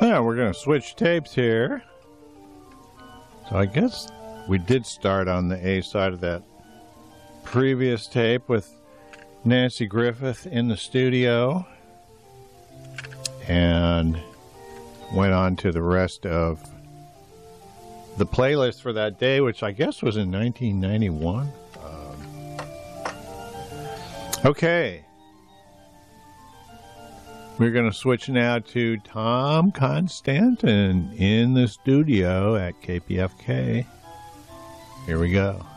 Yeah, we're going to switch tapes here. So I guess we did start on the A side of that previous tape with Nanci Griffith in the studio and went on to the rest of the playlist for that day, which I guess was in 1991. Okay. We're going to switch now to Tom Constantin in the studio at KPFK. Here we go.